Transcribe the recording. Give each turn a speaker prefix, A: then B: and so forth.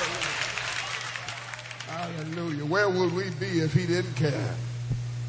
A: Hallelujah. Where would we be if he didn't care?